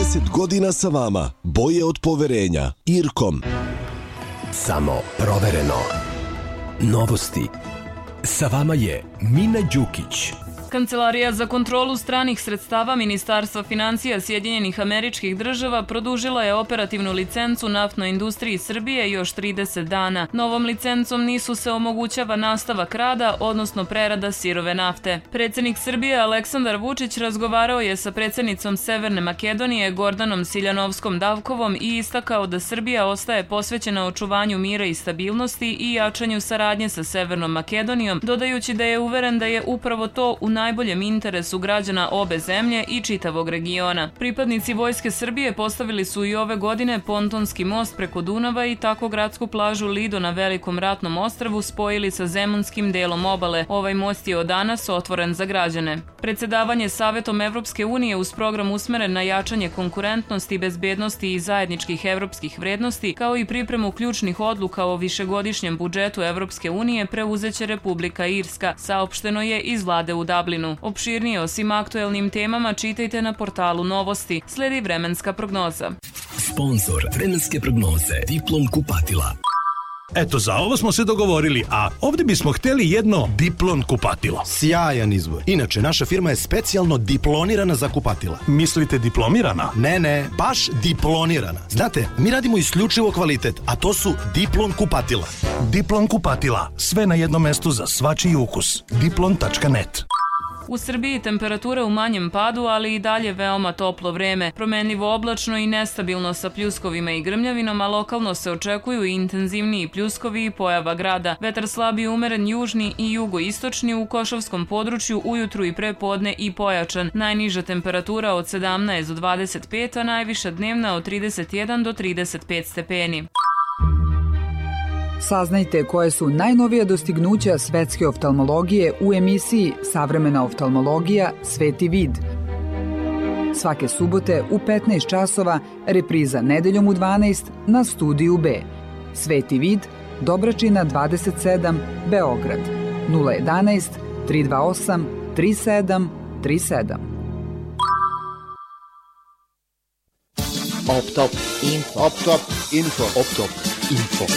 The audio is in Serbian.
30 godina sa vama. Boje od poverenja. Irkom. Samo provereno. Novosti. Sa vama je Mina Đukić. Kancelarija za kontrolu stranih sredstava Ministarstva finansija Sjedinjenih Američkih Država produžila je operativnu licencu naftnoj industriji Srbije još 30 dana. Novom licencom NIS-u se omogućava nastavak rada, odnosno prerada sirove nafte. Predsjednik Srbije Aleksandar Vučić razgovarao je sa predsjednicom Severne Makedonije Gordanom Siljanovskom-Davkovom i istakao da Srbija ostaje posvećena očuvanju mira i stabilnosti i jačanju saradnje sa Severnom Makedonijom, dodajući da je uveren da je upravo to u najboljem interesu građana obe zemlje i čitavog regiona. Pripadnici Vojske Srbije postavili su i ove godine pontonski most preko Dunava i tako gradsku plažu Lido na Velikom ratnom ostrvu spojili sa zemunskim delom obale. Ovaj most je od danas otvoren za građane. Predsjedavanje Savetom Evropske unije uz program usmeren na jačanje konkurentnosti, bezbednosti i zajedničkih evropskih vrednosti, kao i pripremu ključnih odluka o višegodišnjem budžetu Evropske unije preuzeće Republika Irska, saopšteno je iz vlade u Dublinu. Opširnije o svim aktuelnim temama čitajte na portalu Novosti. Sledi vremenska prognoza. Sponzor vremenske prognoze Diplom kupatila. Eto, za ovo smo se dogovorili, a ovdje bismo htjeli jedno Diplon kupatilo. Sjajan izbor. Inače, naša firma je specijalno diplonirana za kupatila. Mislite diplomirana? Ne, baš diplonirana. Znate, mi radimo isključivo kvalitet, a to su Diplon kupatila. Diplon kupatila. Sve na jednom mestu za svačiji ukus. Diplon.net. U Srbiji temperatura u manjem padu, ali i dalje veoma toplo vreme. Promenljivo oblačno i nestabilno sa pljuskovima i grmljavinom, a lokalno se očekuju i intenzivniji pljuskovi i pojava grada. Vetar slab i umeren južni i jugoistočni, u Košavskom području ujutru i pre podne i pojačan. Najniža temperatura od 17 do 25, a najviša dnevna od 31 do 35 stepeni. Saznajte koje su najnovija dostignuća svetske oftalmologije u emisiji Savremena oftalmologija – Sveti vid. Svake subote u 15 časova, repriza nedeljom u 12 na Studiju B. Sveti vid, Dobračina 27, Beograd. 011 328 3737. Optop info.